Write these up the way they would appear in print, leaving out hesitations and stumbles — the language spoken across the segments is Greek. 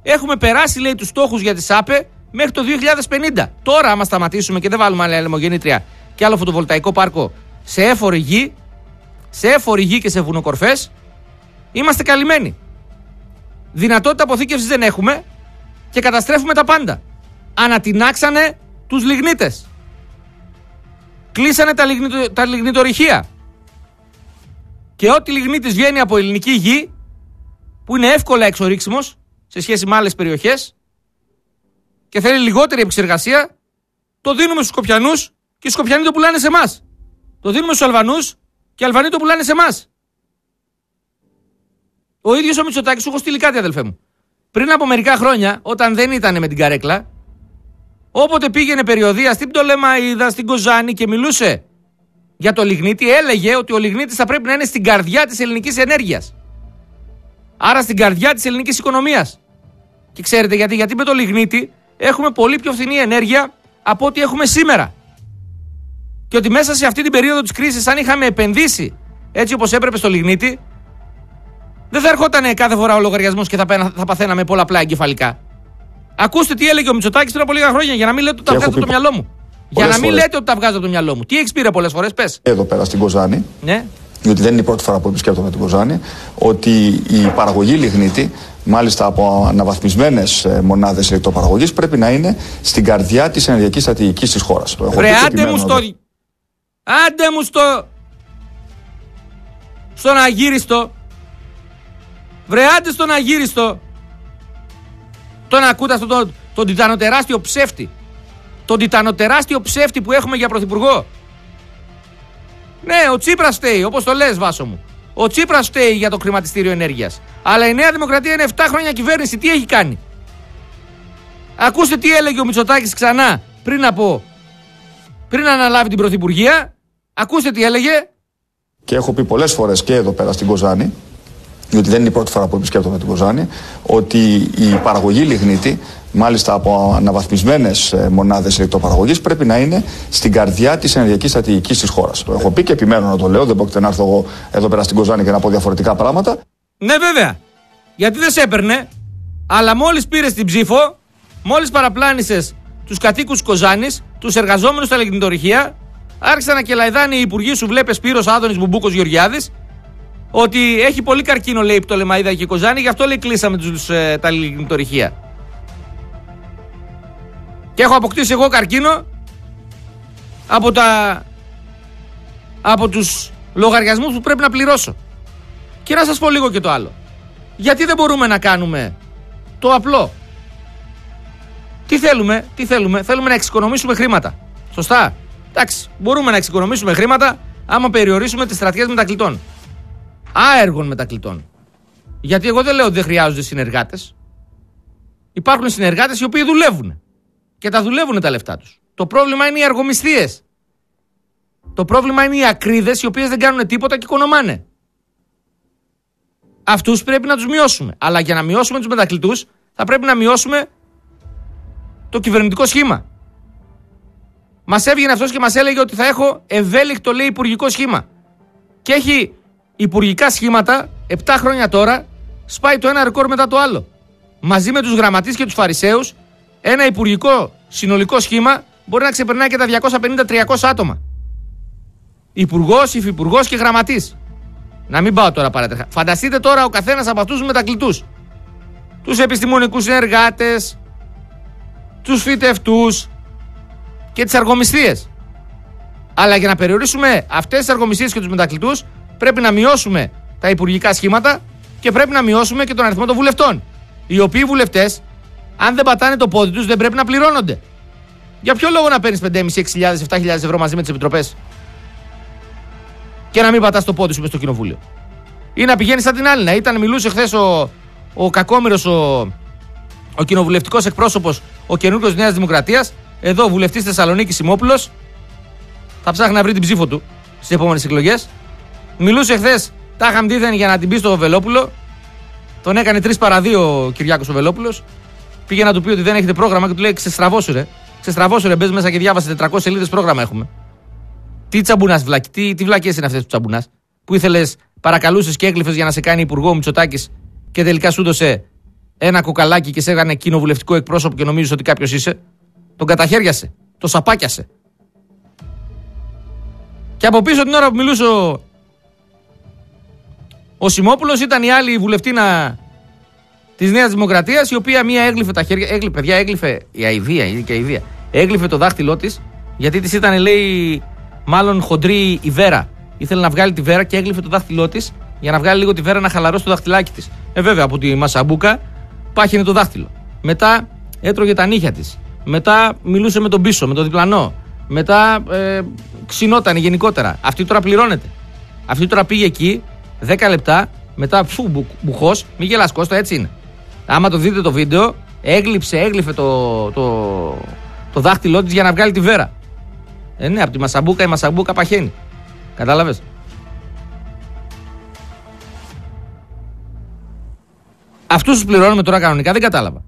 Έχουμε περάσει, λέει, τους στόχους για τη ΣΑΠΕ μέχρι το 2050. Τώρα, άμα σταματήσουμε και δεν βάλουμε άλλη λαιμογεννήτρια και άλλο φωτοβολταϊκό πάρκο σε έφορη γη και σε βουνοκορφές, είμαστε καλυμμένοι. Δυνατότητα αποθήκευσης δεν έχουμε και καταστρέφουμε τα πάντα. Ανατινάξανε τους λιγνίτες. Κλείσανε τα λιγνητορυχεία. Και ό,τι λιγνίτης βγαίνει από ελληνική γη, που είναι εύκολα εξορίξιμος σε σχέση με άλλες περιοχές και θέλει λιγότερη επεξεργασία, το δίνουμε στους Σκοπιανούς και οι Σκοπιανοί το πουλάνε σε εμάς. Το δίνουμε στους Αλβανούς και οι Αλβανοί το πουλάνε σε εμάς. Ο ίδιος ο Μητσοτάκης, σου έχω στείλει κάτι, αδελφέ μου. Πριν από μερικά χρόνια, όταν δεν ήταν με την καρέκλα, όποτε πήγαινε περιοδεία στην Πτολεμαΐδα, στην Κοζάνη και μιλούσε για το λιγνίτη, έλεγε ότι ο λιγνίτης θα πρέπει να είναι στην καρδιά της ελληνικής ενέργειας. Άρα στην καρδιά της ελληνικής οικονομίας. Και ξέρετε γιατί? Γιατί με το λιγνίτη έχουμε πολύ πιο φθηνή ενέργεια από ό,τι έχουμε σήμερα. Και ότι μέσα σε αυτή την περίοδο της κρίσης, αν είχαμε επενδύσει έτσι όπως έπρεπε στο λιγνίτη, δεν θα ερχόταν κάθε φορά ο λογαριασμός και θα παθαίναμε πολλαπλά εγκεφαλικά. Ακούστε τι έλεγε ο Μητσοτάκης πριν από λίγα χρόνια, για να μην λέτε ότι τα βγάζω από το μυαλό μου. Για να μην λέτε ότι τα βγάζω από το μυαλό μου. Τι έχεις πει πολλές φορές, πες. Εδώ πέρα στην Κοζάνη, ναι. Γιατί δεν είναι η πρώτη φορά που επισκέπτομαι την Κοζάνη, ότι η παραγωγή λιγνίτη, μάλιστα από αναβαθμισμένες μονάδες ηλεκτροπαραγωγής, πρέπει να είναι στην καρδιά της ενεργειακής στρατηγικής της χώρας. Βρε, άντε μου στον αγύριστο. Βρε, άντε στον αγύριστο. Τον ακούτε αυτόν τον τιτανοτεράστιο ψεύτη. Τον τιτανοτεράστιο ψεύτη που έχουμε για πρωθυπουργό. Ναι, ο Τσίπρας φταίει, όπως το λες, Βάσο μου. Ο Τσίπρας φταίει για το χρηματιστήριο ενέργειας. Αλλά η Νέα Δημοκρατία είναι 7 χρόνια κυβέρνηση. Τι έχει κάνει? Ακούστε τι έλεγε ο Μητσοτάκης ξανά πριν αναλάβει την πρωθυπουργία. Ακούστε τι έλεγε. Και έχω πει πολλές φορές και εδώ πέρα στην Κοζάνη, γιατί δεν είναι η πρώτη φορά που επισκέπτομαι την Κοζάνη, ότι η παραγωγή λιγνίτη, μάλιστα από αναβαθμισμένες μονάδες ηλεκτροπαραγωγής, πρέπει να είναι στην καρδιά της ενεργειακής στρατηγικής της χώρας. Το έχω πει και επιμένω να το λέω, δεν πρόκειται να έρθω εγώ εδώ πέρα στην Κοζάνη και να πω διαφορετικά πράγματα. Ναι, βέβαια. Γιατί δεν σε έπαιρνε, αλλά μόλις πήρες την ψήφο, μόλις παραπλάνησες τους κατοίκους Κοζάνης, τους εργαζόμενους στα λιγνητορυχεία, άρχισαν να κελαϊδάνε οι υπουργοί σου, βλέπε Σπύρος Άδωνης, Μπουμπούκος Γεωργιάδης, ότι έχει πολύ καρκίνο, λέει, η Πτολεμαΐδα και η Κοζάνη, γι' αυτό, λέει, κλείσαμε τα λιγνητορυχεία. Και έχω αποκτήσει εγώ καρκίνο από τους λογαριασμούς που πρέπει να πληρώσω. Και να σας πω λίγο και το άλλο. Γιατί δεν μπορούμε να κάνουμε το απλό? Τι θέλουμε? Θέλουμε να εξοικονομήσουμε χρήματα. Σωστά? Εντάξει, μπορούμε να εξοικονομήσουμε χρήματα άμα περιορίσουμε τις στρατιές μετακλητών. Άεργων μετακλητών. Γιατί εγώ δεν λέω ότι δεν χρειάζονται συνεργάτες. Υπάρχουν συνεργάτες οι οποίοι δουλεύουν. Και τα δουλεύουν τα λεφτά τους. Το πρόβλημα είναι οι αργομισθίες. Το πρόβλημα είναι οι ακρίδες οι οποίες δεν κάνουν τίποτα και οικονομάνε. Αυτούς πρέπει να τους μειώσουμε. Αλλά για να μειώσουμε τους μετακλητούς θα πρέπει να μειώσουμε το κυβερνητικό σχήμα. Μας έβγαινε αυτός και μας έλεγε ότι θα έχω ευέλικτο, λέει, υπουργικό σχήμα. Και έχει υπουργικά σχήματα 7 χρόνια τώρα, σπάει το ένα ρεκόρ μετά το άλλο. Μαζί με τους γραμματείς και τους φαρισαίους, ένα υπουργικό συνολικό σχήμα μπορεί να ξεπερνάει και τα 250-300 άτομα. Υπουργός, υφυπουργός και γραμματής. Να μην πάω τώρα παρατρέχα. Φανταστείτε τώρα ο καθένας από αυτούς τους μετακλητούς. Τους επιστημονικούς συνεργάτες, τους φυτευτούς και τις αργομισθίες. Αλλά για να περιορίσουμε αυτές τις αργομισθίες και τους μετακλητούς, πρέπει να μειώσουμε τα υπουργικά σχήματα και πρέπει να μειώσουμε και τον αριθμό των βουλευτών. Οι οποίοι βουλευτές, αν δεν πατάνε το πόδι τους, δεν πρέπει να πληρώνονται. Για ποιο λόγο να παίρνεις 5.500-6.000-7.000 ευρώ μαζί με τις επιτροπές και να μην πατάς το πόδι σου μες στο κοινοβούλιο? Ή να πηγαίνεις σαν την άλλη. Να ήταν, μιλούσε χθες ο κακόμοιρος, ο κοινοβουλευτικός εκπρόσωπος, ο καινούργιος Νέας Δημοκρατίας, εδώ βουλευτής Θεσσαλονίκης Σιμόπουλος, θα ψάχνει να βρει την ψήφο του στις επόμενες εκλογές. Μιλούσε χθες, τα είχαμε δίθεν για να την πει στο Βελόπουλο. Τον έκανε 3 παρά 2 ο Κυριάκος ο Βελόπουλος. Πήγε να του πει ότι δεν έχετε πρόγραμμα και του λέει: Ξεστραβώσου ρε, μπες μέσα και διάβασε 400 σελίδες πρόγραμμα έχουμε. Τι τσαμπουνάς, τι βλακίες είναι αυτές του τσαμπουνάς? Που ήθελες, παρακαλούσες και έκλειφες για να σε κάνει υπουργό Μητσοτάκης και τελικά σου έδωσε ένα κοκαλάκι και σε έκανε κοινοβουλευτικό εκπρόσωπο και νομίζεις ότι κάποιος είσαι. Τον καταχέριασε. Το σαπάκιασε. Και από πίσω την ώρα που μιλούσε ο Σιμόπουλος ήταν η άλλη βουλευτήνα της Νέας Δημοκρατίας, η οποία μία έγλυφε τα χέρια. Έγλυφε η αηδία. Έγλυφε το δάχτυλό της, γιατί της ήταν, λέει, μάλλον χοντρή η βέρα. Ήθελε να βγάλει τη βέρα και έγλυφε το δάχτυλό της για να βγάλει λίγο τη βέρα να χαλαρώσει το δαχτυλάκι της. Βέβαια, από τη μασαμπούκα πάχινε το δάχτυλο. Μετά έτρωγε τα νύχια της. Μετά μιλούσε με τον πίσω, με τον διπλανό. Μετά ξυνότανε γενικότερα. Αυτή τώρα πληρώνεται. Αυτή τώρα πήγε εκεί 10 λεπτά, μετά μπουχός, μη γελάς Κώστα, έτσι είναι. Άμα το δείτε το βίντεο, έγλυφε το δάχτυλό της για να βγάλει τη βέρα. Ναι, από τη μασαμπούκα η μασαμπούκα παχαίνει. Κατάλαβες. Αυτούς τους πληρώνουμε τώρα κανονικά, δεν κατάλαβα.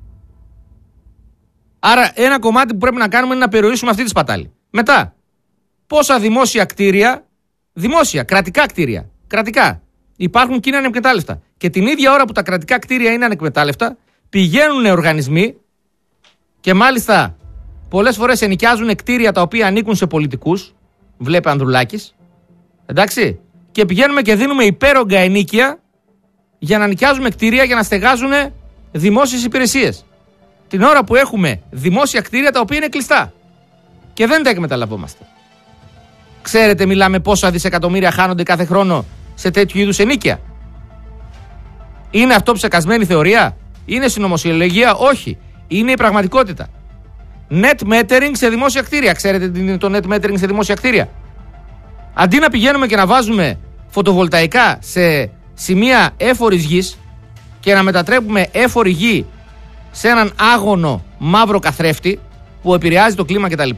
Άρα ένα κομμάτι που πρέπει να κάνουμε είναι να περιορίσουμε αυτή τη σπατάλη. Μετά, πόσα δημόσια κτίρια, κρατικά κτίρια, υπάρχουν και είναι ανεκμετάλλευτα. Και την ίδια ώρα που τα κρατικά κτίρια είναι ανεκμετάλλευτα, πηγαίνουν οργανισμοί και μάλιστα πολλές φορές ενοικιάζουν κτίρια τα οποία ανήκουν σε πολιτικούς. Βλέπε Ανδρουλάκης. Εντάξει. Και πηγαίνουμε και δίνουμε υπέρογκα ενίκεια για να νοικιάζουμε κτίρια για να στεγάζουν δημόσιες υπηρεσίες. Την ώρα που έχουμε δημόσια κτίρια τα οποία είναι κλειστά και δεν τα εκμεταλλευόμαστε. Ξέρετε, μιλάμε πόσα δισεκατομμύρια χάνονται κάθε χρόνο σε τέτοιου είδους ενίκεια. Είναι αυτό ψεκασμένη θεωρία? Είναι συνωμοσιολογία? Όχι. Είναι η πραγματικότητα. Net metering σε δημόσια κτίρια. Ξέρετε τι είναι το net metering σε δημόσια κτίρια? Αντί να πηγαίνουμε και να βάζουμε φωτοβολταϊκά σε σημεία έφορης γης και να μετατρέπουμε έφορη γη σε έναν άγωνο μαύρο καθρέφτη που επηρεάζει το κλίμα κτλ.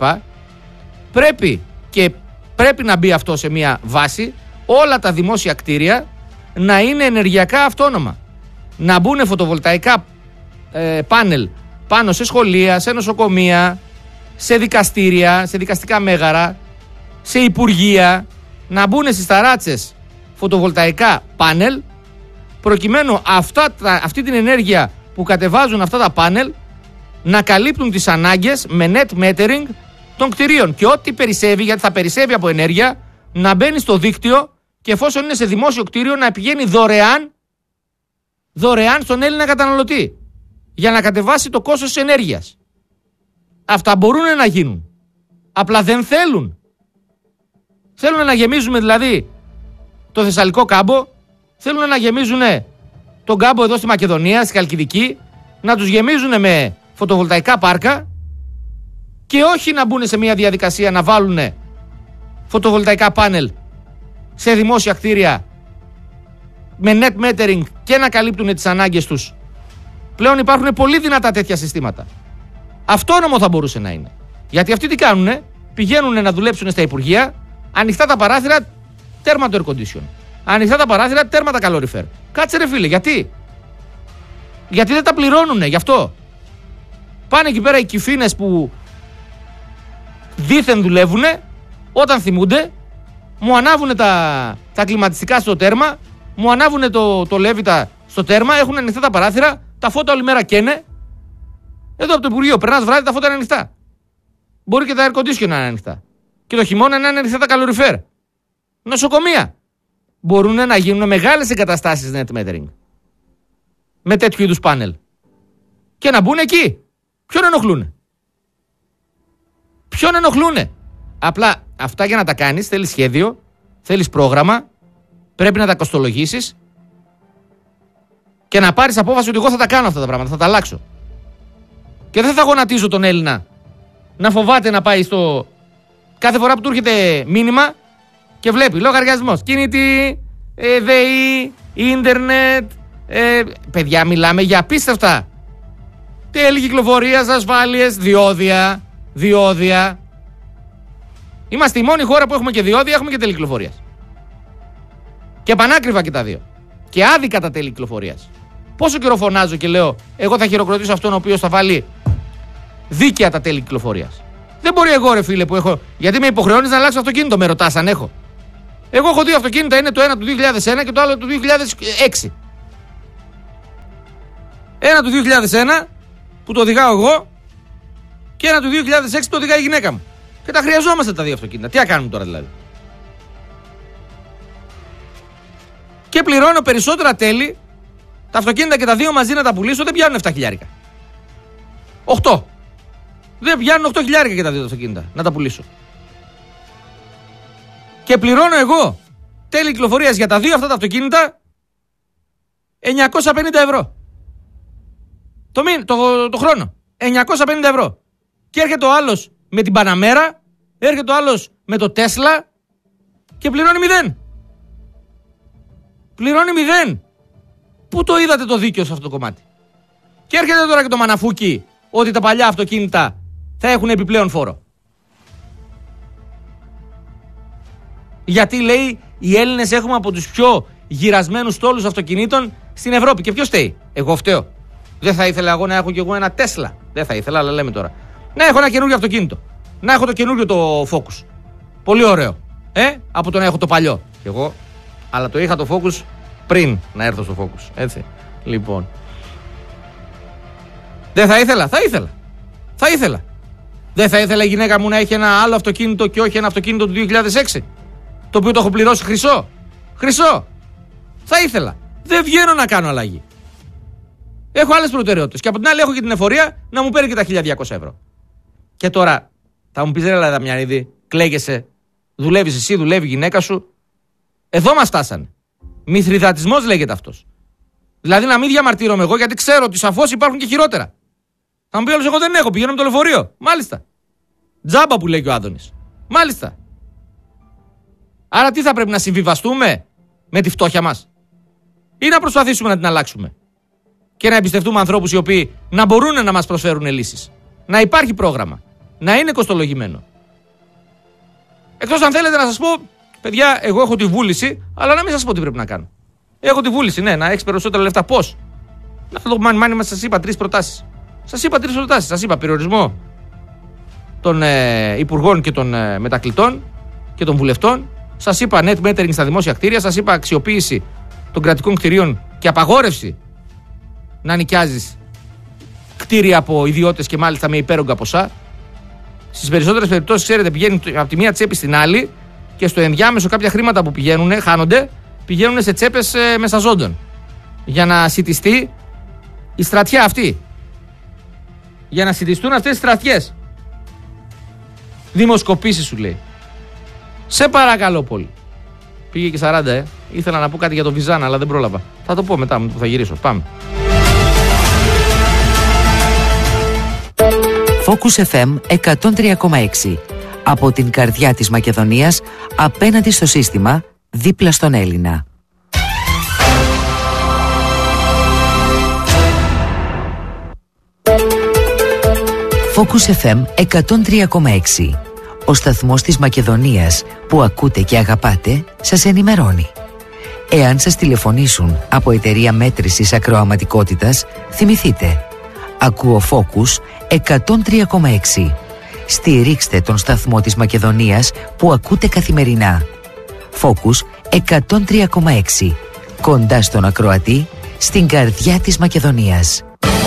Πρέπει να μπει αυτό σε μια βάση, όλα τα δημόσια κτίρια να είναι ενεργειακά αυτόνομα. Να μπουν φωτοβολταϊκά πάνελ πάνω σε σχολεία, σε νοσοκομεία, σε δικαστήρια, σε δικαστικά μέγαρα, σε υπουργεία, να μπουν στις ταράτσες φωτοβολταϊκά πάνελ, προκειμένου αυτή την ενέργεια που κατεβάζουν αυτά τα πάνελ να καλύπτουν τις ανάγκες με net metering των κτηρίων. Και ό,τι περισσεύει, γιατί θα περισσεύει από ενέργεια, να μπαίνει στο δίκτυο και εφόσον είναι σε δημόσιο κτίριο να πηγαίνει δωρεάν στον Έλληνα καταναλωτή για να κατεβάσει το κόστος της ενέργειας. Αυτά μπορούν να γίνουν. Απλά δεν θέλουν. Θέλουν να γεμίζουμε δηλαδή το Θεσσαλικό κάμπο, θέλουν να γεμίζουν τον κάμπο εδώ στη Μακεδονία, στη Χαλκιδική, να τους γεμίζουν με φωτοβολταϊκά πάρκα και όχι να μπουν σε μια διαδικασία να βάλουν φωτοβολταϊκά πάνελ σε δημόσια κτίρια με net metering και να καλύπτουν τις ανάγκες τους. Πλέον υπάρχουν πολύ δυνατά τέτοια συστήματα. Αυτόνομο θα μπορούσε να είναι. Γιατί αυτοί τι κάνουνε? Πηγαίνουν να δουλέψουν στα υπουργεία, ανοιχτά τα παράθυρα, τέρμα το air condition. Ανοιχτά τα παράθυρα, τέρμα τα καλοριφέρ. Κάτσε ρε φίλε, γιατί? Γιατί δεν τα πληρώνουνε, γι' αυτό. Πάνε εκεί πέρα οι κυφίνες που δήθεν δουλεύουνε, όταν θυμούνται, μου ανάβουνε τα κλιματιστικά στο τέρμα, μου ανάβουνε το λέβητα στο τέρμα, έχουν ανοιχτά τα παράθυρα, τα φώτα όλη μέρα καίνε. Εδώ από το Υπουργείο, περνάς βράδυ, τα φώτα είναι ανοιχτά. Μπορεί και τα air condition να είναι ανοιχτά. Και το χειμώνα να είναι ανοιχτά τα καλοριφέρ. Νοσοκομεία. Μπορούν να γίνουν μεγάλες εγκαταστάσεις net metering με τέτοιου είδους πάνελ. Και να μπουν εκεί. Ποιον ενοχλούνε? Απλά αυτά για να τα κάνεις θέλεις σχέδιο, θέλεις πρόγραμμα, πρέπει να τα κοστολογήσεις και να πάρεις απόφαση ότι εγώ θα τα κάνω αυτά τα πράγματα, θα τα αλλάξω. Και δεν θα γονατίζω τον Έλληνα να φοβάται να πάει στο... Κάθε φορά που του έρχεται μήνυμα και βλέπει λογαριασμός, κινητή, ΔΕΗ, ίντερνετ, παιδιά μιλάμε για απίστευτα. Τέλη κυκλοφορίας, ασφάλειες, διόδια. Είμαστε η μόνη χώρα που έχουμε και διόδια, έχουμε και τέλη κυκλοφορίας. Και πανάκριβα και τα δύο. Και άδικα τα τέλη κυκλοφορίας. Πόσο καιρό φωνάζω και λέω, εγώ θα χειροκροτήσω αυτόν ο οποίος θα βάλει δίκαια τα τέλη κυκλοφορίας. Δεν μπορεί εγώ ρε φίλε που έχω, γιατί με υποχρεώνεις να αλλάξω αυτοκίνητο, με ρωτάς αν έχω. Εγώ έχω δύο αυτοκίνητα, είναι το ένα του 2001 και το άλλο του 2006. Ένα του 2001 που το οδηγάω εγώ και ένα του 2006 που το οδηγάει η γυναίκα μου. Και τα χρειαζόμαστε τα δύο αυτοκίνητα. Τι να κάνουμε τώρα δηλαδή? Και πληρώνω περισσότερα τέλη. Τα αυτοκίνητα και τα δύο μαζί να τα πουλήσω δεν πιάνουν 7 χιλιάρικα. 8. Δεν πιάνουν 8 χιλιάρικα και τα δύο αυτοκίνητα να τα πουλήσω. Και πληρώνω εγώ τέλη κυκλοφορίας για τα δύο αυτά τα αυτοκίνητα 950 ευρώ. Το χρόνο. 950 ευρώ. Και έρχεται ο άλλος με την Παναμέρα, έρχεται ο άλλος με το Τέσλα και πληρώνει 0. Πληρώνει 0. Πού το είδατε το δίκαιο σε αυτό το κομμάτι? Και έρχεται τώρα και το μαναφούκι ότι τα παλιά αυτοκίνητα θα έχουν επιπλέον φόρο. Γιατί λέει οι Έλληνες έχουμε από τους πιο γυρασμένους στόλους αυτοκινήτων στην Ευρώπη. Και ποιος φταίει? Εγώ φταίω? Δεν θα ήθελα εγώ να έχω κι εγώ ένα Τέσλα? Δεν θα ήθελα, αλλά λέμε τώρα. Να έχω ένα καινούριο αυτοκίνητο. Να έχω το καινούριο το Focus. Πολύ ωραίο. Από το να έχω το παλιό. Κι εγώ. Αλλά το είχα το Focus πριν να έρθω στο Focus. Έτσι. Λοιπόν. Δεν θα ήθελα? Θα ήθελα. Θα ήθελα. Δεν θα ήθελα η γυναίκα μου να έχει ένα άλλο αυτοκίνητο και όχι ένα αυτοκίνητο του 2006? Το οποίο το έχω πληρώσει χρυσό. Χρυσό. Θα ήθελα. Δεν βγαίνω να κάνω αλλαγή. Έχω άλλες προτεραιότητες. Και από την άλλη έχω και την εφορία να μου παίρνει και τα 1.200 ευρώ. Και τώρα θα μου πεις, ρε Δαμιανίδη, κλαίγεσαι, δουλεύεις εσύ, δουλεύει η γυναίκα σου. Εδώ μας φτάσανε. Μηθριδατισμός λέγεται αυτός. Δηλαδή να μην διαμαρτύρομαι εγώ, γιατί ξέρω ότι σαφώς υπάρχουν και χειρότερα. Θα μου πει όλος, εγώ δεν έχω, πηγαίνω με το λεωφορείο. Μάλιστα. Τζάμπα που λέει και ο Άδωνης. Μάλιστα. Άρα τι θα πρέπει, να συμβιβαστούμε με τη φτώχεια μας? Ή να προσπαθήσουμε να την αλλάξουμε? Και να εμπιστευτούμε ανθρώπους οι οποίοι να μπορούν να μας προσφέρουν λύσεις. Να υπάρχει πρόγραμμα. Να είναι κοστολογημένο. Εκτός αν θέλετε να σας πω, παιδιά, εγώ έχω τη βούληση, αλλά να μην σας πω τι πρέπει να κάνω. Έχω τη βούληση, ναι, να έχεις περισσότερα λεφτά. Πώς? Να το μάνι μας, σας είπα 3 προτάσεις. Σας είπα περιορισμό των υπουργών και των μετακλητών και των βουλευτών. Σας είπα net metering στα δημόσια κτίρια. Σας είπα αξιοποίηση των κρατικών κτηρίων και απαγόρευση να νοικιάζεις κτίρια από ιδιώτες και μάλιστα με υπέρογκα ποσά. Στις περισσότερες περιπτώσεις, ξέρετε, πηγαίνει από τη μία τσέπη στην άλλη και στο ενδιάμεσο κάποια χρήματα που χάνονται, πηγαίνουν σε τσέπες μεσαζόντων. Για να σιτιστεί η στρατιά αυτή. Για να σιτιστούν αυτές οι στρατιές. Δημοσκοπήσεις σου λέει. Σε παρακαλώ πολύ. Πήγε και 40, Ήθελα να πω κάτι για το Βιζάνα, αλλά δεν πρόλαβα. Θα το πω μετά που θα γυρίσω. Πάμε. Focus FM 103,6. Από την καρδιά της Μακεδονίας, απέναντι στο σύστημα, δίπλα στον Έλληνα. Focus FM 103,6. Ο σταθμός της Μακεδονίας που ακούτε και αγαπάτε σας ενημερώνει. Εάν σας τηλεφωνήσουν από εταιρεία μέτρησης ακροαματικότητας, θυμηθείτε. Ακούω Focus 103,6. Στηρίξτε τον σταθμό της Μακεδονίας που ακούτε καθημερινά. Focus 103,6. Κοντά στον ακροατή, στην καρδιά της Μακεδονίας.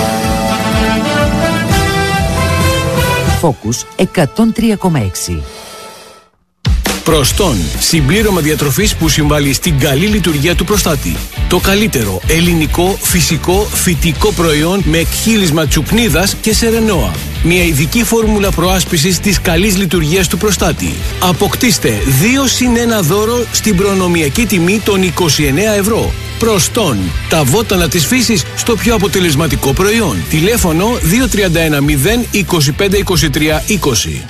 Focus 103,6. Προστόν, συμπλήρωμα διατροφής που συμβάλλει στην καλή λειτουργία του προστάτη. Το καλύτερο ελληνικό, φυσικό, φυτικό προϊόν με εκχύλισμα τσουπνίδας και σερενόα. Μια ειδική φόρμουλα προάσπισης της καλής λειτουργίας του προστάτη. Αποκτήστε 2+1 δώρο στην προνομιακή τιμή των 29 ευρώ. Προστόν, τα βότανα της φύσης στο πιο αποτελεσματικό προϊόν. Τηλέφωνο 231 0 25 23 20.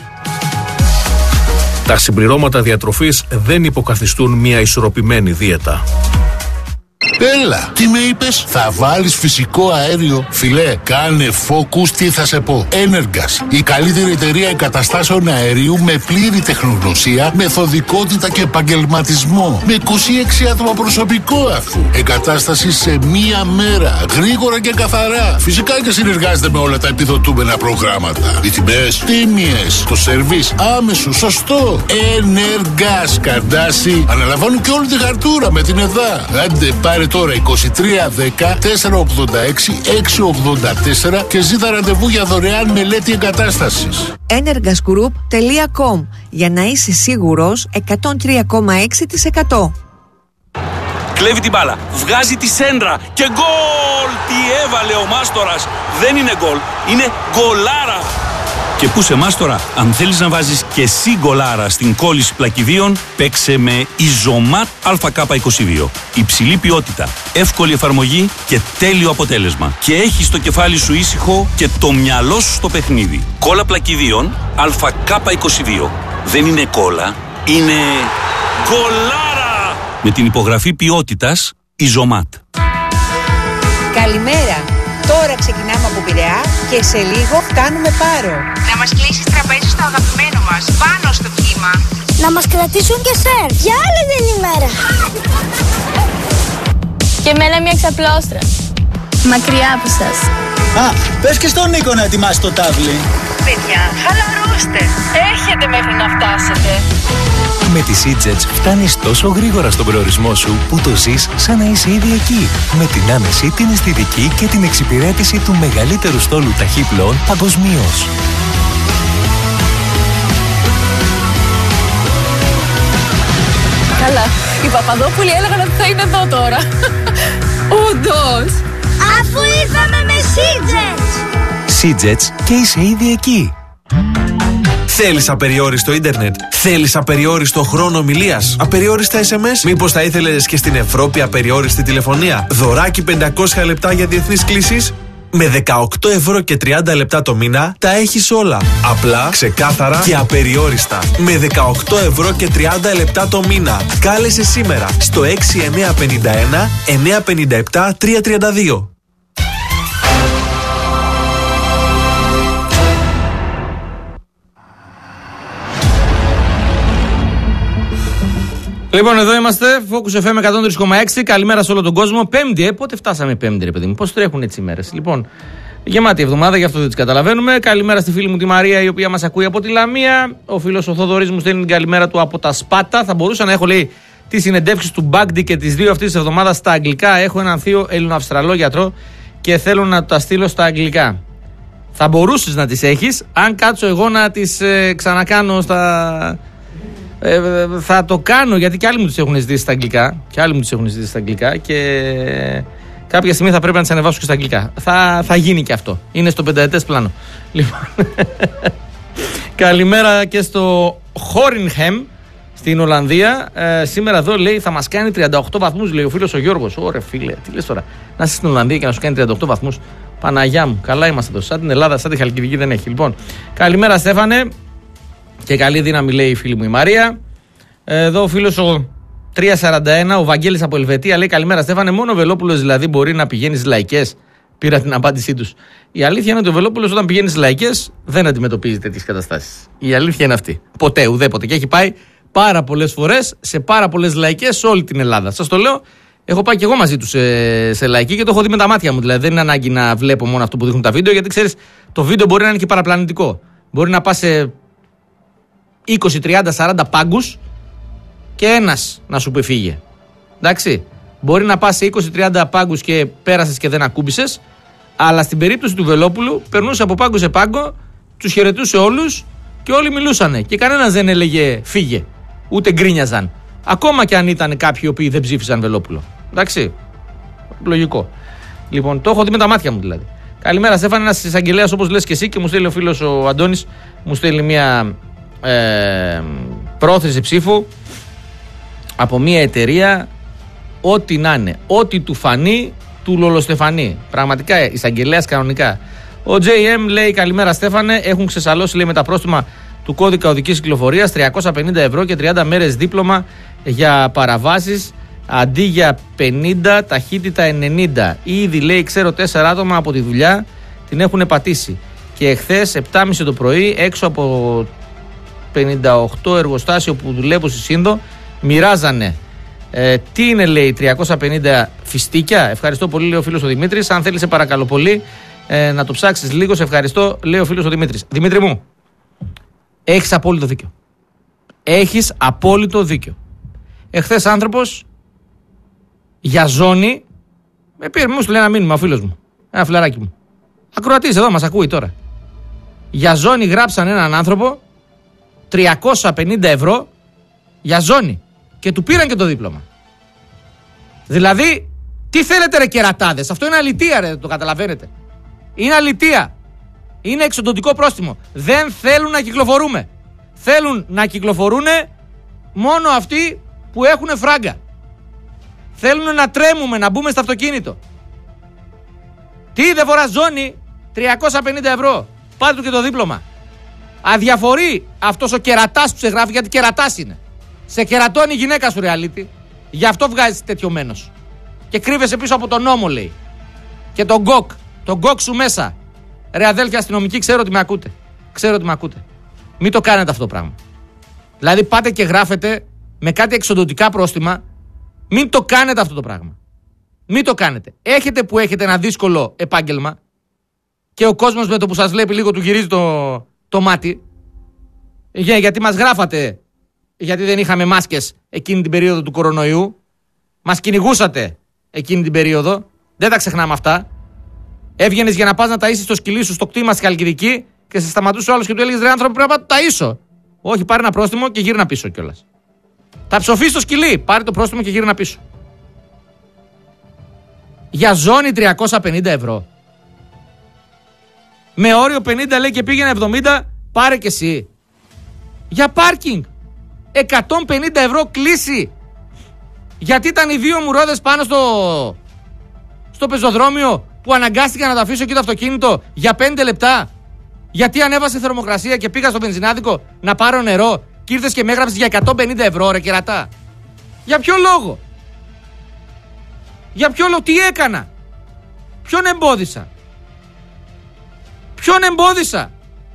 Τα συμπληρώματα διατροφής δεν υποκαθιστούν μια ισορροπημένη δίαιτα. Έλα, τι με είπες? Θα βάλεις φυσικό αέριο? Φιλέ, κάνε Focus, τι θα σε πω. Energas, η καλύτερη εταιρεία εγκαταστάσεων αερίου με πλήρη τεχνογνωσία, μεθοδικότητα και επαγγελματισμό. Με 26 άτομα προσωπικό αφού. Εγκατάσταση σε μία μέρα, γρήγορα και καθαρά. Φυσικά και συνεργάζεται με όλα τα επιδοτούμενα προγράμματα. Οι τιμές τίμιες, το σερβίς άμεσο, σωστό. Energas, Καρντάσι, αναλαμβάνουν και όλη τη χαρτούρα με την ΕΔΑ. Άντε πάρε τώρα 2310 486 684 και ζήτα ραντεβού για δωρεάν μελέτη εγκατάστασης. energasgroup.com για να είσαι σίγουρος 103,6%. Κλέβει την μπάλα, βγάζει τη σέντρα και γκολ! Τι έβαλε ο Μάστορας! Δεν είναι γκολ, είναι γκολάρα! Και πού σε Μάστορα, αν θέλεις να βάζεις και εσύ γκολάρα στην κόλληση πλακιδίων, παίξε με Ιζωμάτ ΑΚ22. Υψηλή ποιότητα, εύκολη εφαρμογή και τέλειο αποτέλεσμα. Και έχεις το κεφάλι σου ήσυχο και το μυαλό σου στο παιχνίδι. Κόλλα πλακιδίων ΑΚ22. Δεν είναι κόλλα, είναι γκολάρα! Με την υπογραφή ποιότητας Ιζωμάτ. Καλημέρα. Τώρα ξεκινάμε από Πειραιά και σε λίγο φτάνουμε Πάρο. Να μας κλείσεις τραπέζι στο αγαπημένο μας, πάνω στο κύμα. Να μας κρατήσουν και σερ, για άλλη την ημέρα. Και εμένα μια ξαπλώστρα, μακριά από σας. Α, πες και στον Νίκο να ετοιμάσει το τάβλι. Παιδιά, χαλαρώστε. Έχετε μέχρι να φτάσετε. Με τη SeaJets φτάνεις τόσο γρήγορα στον προορισμό σου που το ζεις σαν να είσαι ήδη εκεί. Με την άμεση, την αισθητική και την εξυπηρέτηση του μεγαλύτερου στόλου ταχύπλοων παγκοσμίως. Καλά, οι Παπαδόπουλοι έλεγαν ότι θα είναι εδώ τώρα. Όντως! Αφού ήρθαμε με SeaJets! SeaJets και είσαι ήδη εκεί. Θέλεις απεριόριστο ίντερνετ? Θέλεις απεριόριστο χρόνο ομιλίας? Απεριόριστα SMS? Μήπως θα ήθελες και στην Ευρώπη απεριόριστη τηλεφωνία? Δωράκι 500 λεπτά για διεθνείς κλήσεις? Με 18 ευρώ και 30 λεπτά το μήνα τα έχεις όλα. Απλά, ξεκάθαρα και απεριόριστα. Με 18 ευρώ και 30 λεπτά το μήνα. Κάλεσε σήμερα στο 6951 957 332. Λοιπόν, εδώ είμαστε. Focus FM 103,6. Καλημέρα σε όλο τον κόσμο. Πέμπτη, πότε φτάσαμε Πέμπτη, ρε παιδί μου? Πώς τρέχουν έτσι οι μέρες? Λοιπόν, γεμάτη εβδομάδα, γι' αυτό δεν τις καταλαβαίνουμε. Καλημέρα στη φίλη μου τη Μαρία, η οποία μας ακούει από τη Λαμία. Ο φίλος ο Θοδωρής μου στέλνει την καλημέρα του από τα Σπάτα. Θα μπορούσα να έχω, λέει, τις συνεντεύξεις του Μπάγκντι και τις δύο αυτής της εβδομάδας στα αγγλικά. Έχω έναν θείο Έλληνο-Αυστραλό γιατρό και θέλω να τα στείλω στα αγγλικά. Θα μπορούσες να τις έχεις, αν κάτσω εγώ να τις ξανακάνω στα. Θα το κάνω, γιατί και άλλοι μου τις έχουν ζητήσει στα αγγλικά. Και κάποια στιγμή θα πρέπει να τις ανεβάσω και στα αγγλικά. Θα γίνει και αυτό. Είναι στο πενταετές πλάνο. Λοιπόν. Καλημέρα και στο Χόρινχεμ στην Ολλανδία. Σήμερα εδώ, λέει, θα μας κάνει 38 βαθμούς, λέει ο φίλος ο Γιώργος. Ωραία, φίλε, τι λες τώρα? Να είσαι στην Ολλανδία και να σου κάνει 38 βαθμούς. Παναγιά μου, καλά είμαστε εδώ. Σαν την Ελλάδα, σαν τη Χαλκιδική δεν έχει. Λοιπόν, καλημέρα Στέφανε. Και καλή δύναμη, λέει η φίλη μου η Μαρία. Εδώ ο φίλος ο 341, ο Βαγγέλης από Ελβετία, λέει: καλημέρα Στέφανε, μόνο ο Βελόπουλος δηλαδή μπορεί να πηγαίνει στις λαϊκές? Πήρα την απάντησή τους. Η αλήθεια είναι ότι ο Βελόπουλος όταν πηγαίνει στις λαϊκές δεν αντιμετωπίζει τέτοιες καταστάσεις. Η αλήθεια είναι αυτή. Ποτέ, ουδέποτε. Και έχει πάει πάρα πολλές φορές σε πάρα πολλές λαϊκές σε όλη την Ελλάδα. Σας το λέω, έχω πάει και εγώ μαζί τους σε λαϊκή και το έχω δει με τα μάτια μου. Δηλαδή δεν είναι ανάγκη να βλέπω μόνο αυτό που δείχνουν τα βίντεο, γιατί ξέρεις, το βίντεο μπορεί να είναι και παραπλανητικό. Μπορεί να πας σε 20, 30, 40 πάγκους και ένας να σου πει φύγε. Εντάξει. Μπορεί να πας σε 20-30 πάγκους και πέρασες και δεν ακούμπησες, αλλά στην περίπτωση του Βελόπουλου περνούσε από πάγκο σε πάγκο, τους χαιρετούσε όλους και όλοι μιλούσανε. Και κανένας δεν έλεγε φύγε, ούτε γκρίνιαζαν. Ακόμα και αν ήταν κάποιοι οι οποίοι δεν ψήφισαν Βελόπουλο. Εντάξει. Λογικό. Λοιπόν, το έχω δει με τα μάτια μου δηλαδή. Καλημέρα Στέφανε, ένας εισαγγελέας όπως λες και εσύ, και μου στέλνει ο φίλος ο Αντώνης, μου στέλνει μια πρόθεση ψήφου από μια εταιρεία, ό,τι να είναι, ό,τι του φανεί του λολοστεφανεί. Πραγματικά εισαγγελέας κανονικά. Ο JM λέει: καλημέρα Στέφανε, έχουν ξεσαλώσει, λέει, με τα πρόστιμα του κώδικα οδικής κυκλοφορίας 350 ευρώ και 30 μέρες δίπλωμα για παραβάσεις, αντί για 50 ταχύτητα 90. Ήδη, λέει, ξέρω 4 άτομα από τη δουλειά την έχουν πατήσει. Και εχθές 7.30 το πρωί έξω από 58 εργοστάσιο που δουλεύω στη Σύνδο μοιράζανε. Τι είναι, λέει, 350 φιστίκια? Ευχαριστώ πολύ, λέει ο φίλος ο Δημήτρης. Αν θέλεις, σε παρακαλώ πολύ, να το ψάξεις λίγο. Σε ευχαριστώ, λέει ο φίλος ο Δημήτρης. Δημήτρη μου, έχεις απόλυτο δίκιο. Έχεις απόλυτο δίκιο. Εχθές άνθρωπος για ζώνη Μου στείλε ένα μήνυμα ο φίλος μου. Ένα φιλαράκι μου. Ακροατής εδώ μας ακούει τώρα. Για ζώνη γράψαν έναν άνθρωπο 350 ευρώ για ζώνη. Και του πήραν και το δίπλωμα. Δηλαδή, τι θέλετε ρε κερατάδες? Αυτό είναι αλητεία ρε, το καταλαβαίνετε. Είναι αλητεία. Είναι εξοντωτικό πρόστιμο. Δεν θέλουν να κυκλοφορούμε. Θέλουν να κυκλοφορούν μόνο αυτοί που έχουν φράγκα. Θέλουν να τρέμουμε, να μπούμε στο αυτοκίνητο. Τι δεν φορά ζώνη? 350 ευρώ. Πάρε του και το δίπλωμα. Αδιαφορεί αυτός ο κερατάς που σε γράφει, γιατί κερατάς είναι. Σε κερατώνει η γυναίκα σου, ρεαλίτη. Γι' αυτό βγάζεις τέτοιο μένος. Και κρύβεσαι πίσω από τον νόμο, λέει. Και τον γκοκ. Τον γκοκ σου μέσα. Ρε αδέλφια αστυνομικοί, ξέρω ότι με ακούτε. Ξέρω ότι με ακούτε. Μην το κάνετε αυτό το πράγμα. Δηλαδή πάτε και γράφετε με κάτι εξοντωτικά πρόστιμα. Μην το κάνετε αυτό το πράγμα. Μην το κάνετε. Έχετε που έχετε ένα δύσκολο επάγγελμα και ο κόσμος με το που σας βλέπει λίγο του γυρίζει το μάτι. Γιατί μας γράφατε, γιατί δεν είχαμε μάσκες εκείνη την περίοδο του κορονοϊού. Μας κυνηγούσατε εκείνη την περίοδο. Δεν τα ξεχνάμε αυτά. Έβγαινες για να πας να ταΐσεις το σκυλί σου στο κτήμα στη Χαλκιδική και σε σταματούσε ο άλλος και του έλεγες ρε άνθρωπο, πρέπει να ταΐσω. Όχι, πάρε ένα πρόστιμο και γύρνα πίσω κιόλας. Θα ψοφείς το σκυλί, πάρε το πρόστιμο και γύρνα πίσω. Για ζώνη 350 ευρώ. Με όριο 50 λέει και πήγαινε 70, πάρε και εσύ. Για πάρκινγκ 150 ευρώ κλίση. Γιατί ήταν οι δύο μου ρόδες πάνω στο πεζοδρόμιο που αναγκάστηκα να τα αφήσω εκεί το αυτοκίνητο για 5 λεπτά. Γιατί ανέβασε θερμοκρασία και πήγα στο βενζινάδικο να πάρω νερό και ήρθες και με έγραψες για 150 ευρώ ρε κερατά. Για ποιο λόγο? Για ποιο λόγο? Τι έκανα? Ποιον εμπόδισα? Ποιον εμπόδισα?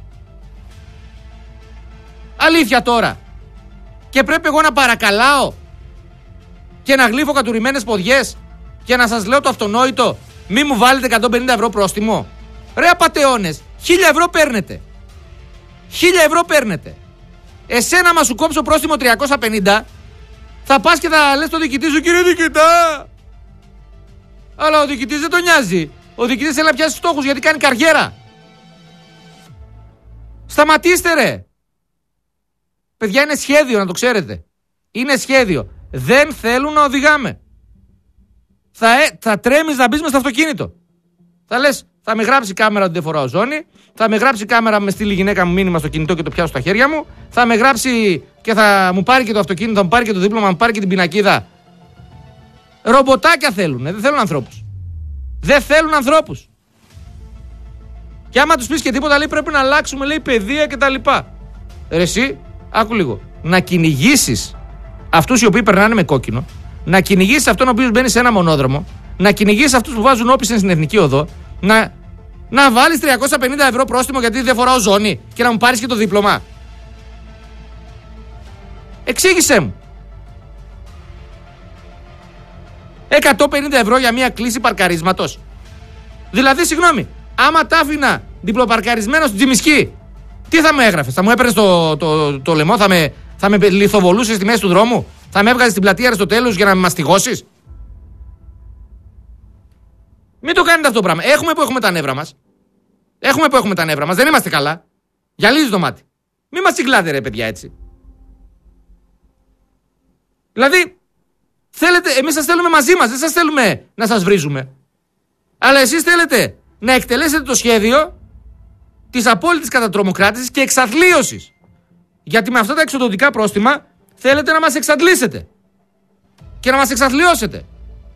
Αλήθεια τώρα. Και πρέπει εγώ να παρακαλάω και να γλύφω κατουρημένες ποδιές και να σας λέω το αυτονόητο, μη μου βάλετε 150 ευρώ πρόστιμο? Ρε απατεώνες, 1.000 ευρώ παίρνετε. 1.000 ευρώ παίρνετε. Εσένα μα σου κόψω πρόστιμο 350, θα πας και θα λες στο διοικητή σου, κύριε διοικητά. Αλλά ο διοικητής δεν τον νοιάζει. Ο διοικητής θέλει να πιάσει στόχους γιατί κάνει καριέρα. Σταματήστε ρε. Παιδιά, είναι σχέδιο, να το ξέρετε. Είναι σχέδιο. Δεν θέλουν να οδηγάμε. Θα τρέμεις να μπεις μες στο αυτοκίνητο. Θα λες, θα με γράψει κάμερα ότι δεν φοράω ζώνη. Θα με γράψει κάμερα, με στείλει η γυναίκα μου μήνυμα στο κινητό και το πιάσω στα χέρια μου. Θα με γράψει και θα μου πάρει και το αυτοκίνητο, θα μου πάρει και το δίπλωμα, θα μου πάρει και την πινακίδα. Ρομποτάκια θέλουν, δεν θέλουν ανθρώπους. Δεν θέλουν ανθρώπους. Και άμα τους πεις και τίποτα, λέει πρέπει να αλλάξουμε, λέει, παιδεία κτλ. Ρε εσύ, άκου λίγο. Να κυνηγήσεις αυτούς οι οποίοι περνάνε με κόκκινο, να κυνηγήσεις αυτόν ο οποίος μπαίνει σε ένα μονόδρομο, να κυνηγήσεις αυτούς που βάζουν όπισθεν στην εθνική οδό, να βάλεις 350 ευρώ πρόστιμο γιατί δεν φοράω ζώνη και να μου πάρεις και το δίπλωμα. Εξήγησέ μου. 150 ευρώ για μια κλίση παρκαρίσματος. Δηλαδή, συγγνώμη, άμα τα άφηνα διπλοπαρκαρισμένο στην Τζιμισκή, τι θα μου έγραφες? Θα μου έπαιρνες το λαιμό, θα με λιθοβολούσες στη μέση του δρόμου, θα με έβγαζες στην πλατεία στο τέλος για να με μαστιγώσεις? Μην το κάνετε αυτό το πράγμα. Έχουμε που έχουμε τα νεύρα μας. Έχουμε που έχουμε τα νεύρα μας. Δεν είμαστε καλά. Γυαλίζει το μάτι. Μην μας τσιγκλάτε ρε παιδιά έτσι. Δηλαδή, εμείς σας θέλουμε μαζί μας. Δεν σας θέλουμε να σας βρίζουμε. Αλλά εσείς θέλετε να εκτελέσετε το σχέδιο της απόλυτης κατατρομοκράτησης και εξαθλίωσης. Γιατί με αυτά τα εξοδοτικά πρόστιμα θέλετε να μας εξαντλήσετε. Και να μας εξαθλιώσετε.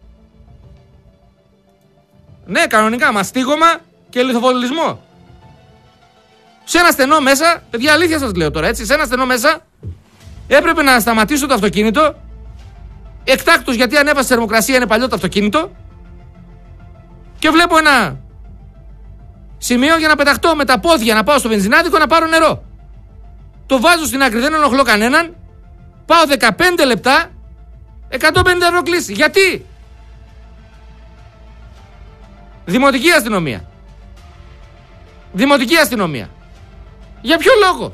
Ναι, κανονικά, μαστίγωμα και λιθοβολισμό. Σε ένα στενό μέσα, παιδιά, αλήθεια σας λέω τώρα, έτσι, σε ένα στενό μέσα έπρεπε να σταματήσω το αυτοκίνητο εκτάκτως γιατί ανέβασε θερμοκρασία, είναι παλιό το αυτοκίνητο και βλέπω ένα σημείο για να πεταχτώ με τα πόδια να πάω στο βενζινάδικο να πάρω νερό. Το βάζω στην άκρη, δεν ενοχλώ κανέναν, πάω 15 λεπτά, 150 ευρώ κλίση. Γιατί? Δημοτική αστυνομία. Δημοτική αστυνομία. Για ποιο λόγο?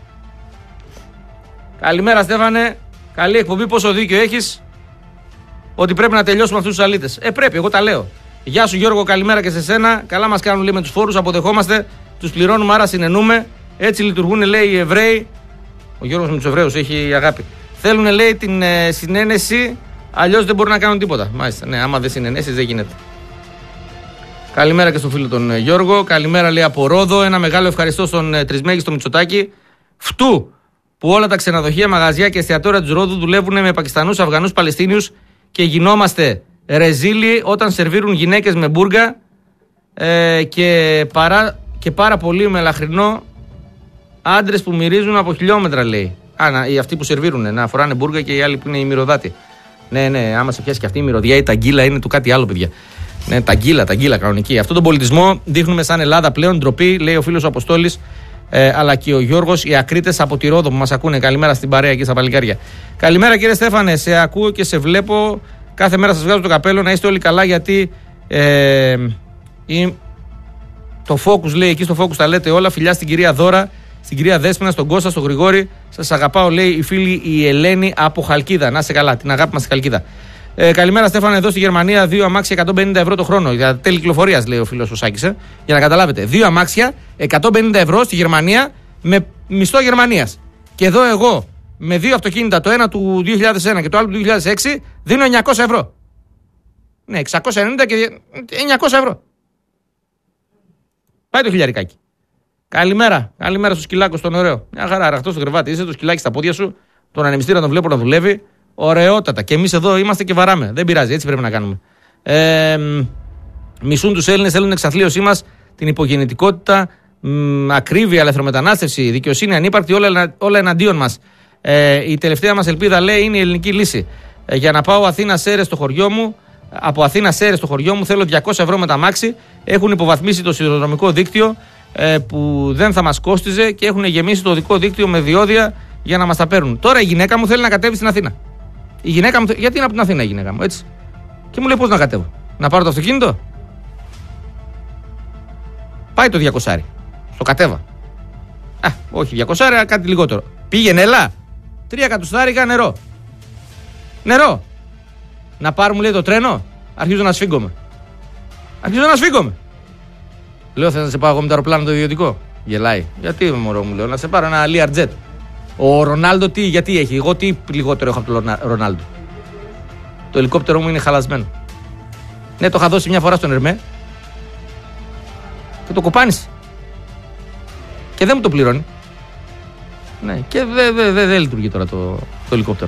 Καλημέρα Στέφανε. Καλή εκπομπή. Πόσο δίκιο έχεις. ότι πρέπει να τελειώσουμε αυτούς τους αλήτες. Πρέπει, εγώ τα λέω. Γεια σου Γιώργο, καλημέρα και σε σένα. Καλά μας κάνουν, λέει, με τους φόρους, αποδεχόμαστε, τους πληρώνουμε, άρα συνενούμε. Έτσι λειτουργούν, λέει, οι Εβραίοι. Ο Γιώργος με τους Εβραίους έχει αγάπη. Θέλουν, λέει, την συνένεση, αλλιώς δεν μπορούν να κάνουν τίποτα. Μάλιστα, ναι, άμα δεν συνενέσεις δεν γίνεται. Καλημέρα και στον φίλο τον Γιώργο. Καλημέρα, λέει, από Ρόδο. Ένα μεγάλο ευχαριστώ στον Τρισμέγιστο Μητσοτάκη. Φτού που όλα τα ξενοδοχεία, μαγαζιά και εστιατόρια του Ρόδου δουλεύουν με Πακιστανούς, Αφγανούς, Παλαιστίνιους και γινόμαστε ρεζίλοι όταν σερβίρουν γυναίκες με μπούργα και πάρα πολύ μελαχρινό άντρες που μυρίζουν από χιλιόμετρα, λέει. Αυτοί που σερβίρουν, να φοράνε μπούργα και οι άλλοι που είναι οι μυρωδάτοι. Ναι, άμα σε πιάσει και αυτή η μυρωδιά ή τα γκίλα είναι του κάτι άλλο, παιδιά. Ναι, τα γκίλα κανονική. Αυτόν τον πολιτισμό δείχνουμε σαν Ελλάδα πλέον, ντροπή, λέει ο φίλος ο Αποστόλης, αλλά και ο Γιώργος, οι ακρίτες από τη Ρόδο που μας ακούνε. Καλημέρα στην παρέα εκεί στα παλικάρια. Καλημέρα κύριε Στέφανε, σε ακούω και σε βλέπω. Κάθε μέρα σας βγάζω το καπέλο, να είστε όλοι καλά, γιατί το Focus, λέει, εκεί στο Focus τα λέτε όλα. Φιλιά στην κυρία Δώρα, στην κυρία Δέσποινα, στον Κώστα, στον Γρηγόρη. Σας αγαπάω, λέει η φίλη η Ελένη από Χαλκίδα. Να είστε καλά, την αγάπη μας στη Χαλκίδα. Καλημέρα Στέφανε, εδώ στη Γερμανία 2 αμάξια 150 ευρώ το χρόνο. Για τέλη κυκλοφορίας, λέει ο φίλος ο Σάκης. Για να καταλάβετε, 2 αμάξια 150 ευρώ στη Γερμανία με μισθό Γερμανίας. Και εδώ εγώ με 2 αυτοκίνητα, το ένα του 2001 και το άλλο του 2006, δίνω 900 ευρώ. Ναι, 690 και 900 ευρώ. Πάει το χιλιαρικάκι. Καλημέρα στο σκυλάκο, στον ωραίο. Μια χαρά, αραχτό στο κρεβάτι. Είσαι το σκυλάκι στα πόδια σου, τον ανεμιστήρα τον βλέπω να δουλεύει. Ωραιότατα. Και εμείς εδώ είμαστε και βαράμε. Δεν πειράζει, έτσι πρέπει να κάνουμε. Μισούν τους Έλληνες, θέλουν εξαθλίωσή μας, την υπογεννητικότητα, ακρίβεια, ελευθερομετανάστευση, δικαιοσύνη ανύπαρκτη, όλα εναντίον μας. Η τελευταία μας ελπίδα, λέει, είναι η ελληνική λύση. Για να πάω Αθήνα Σέρες στο χωριό μου, από Αθήνα Σέρες στο χωριό μου, θέλω 200 ευρώ με τα μάξι. Έχουν υποβαθμίσει το σιδηροδρομικό δίκτυο που δεν θα μας κόστιζε και έχουν γεμίσει το οδικό δίκτυο με διόδια για να μας τα παίρνουν. Τώρα η γυναίκα μου θέλει να κατέβει στην Αθήνα. Η γυναίκα μου, γιατί είναι από την Αθήνα η γυναίκα μου, έτσι. Και μου λέει πώς να κατέβω. Να πάρω το αυτοκίνητο. Πάει το 200. Στο κατέβα. Όχι 200, κάτι λιγότερο. Πήγαινε, έλα. 3 εκατοστάρικα νερό. Νερό. Να πάρουμε, λέει, το τρένο. Αρχίζω να σφίγγομαι. Λέω, θες να σε πάω εγώ με το αεροπλάνο το ιδιωτικό. Γελάει. Γιατί, μωρό μου, λέω, να σε πάρω ένα Learjet. Ο Ρονάλντο γιατί έχει, εγώ τι λιγότερο έχω από τον Ρονάλντο. Το ελικόπτερο μου είναι χαλασμένο. Ναι, το είχα δώσει μια φορά στον Ερμέ και το κοπάνισε. Και δεν μου το πληρώνει. Ναι, και δεν λειτουργεί τώρα το ελικόπτερο.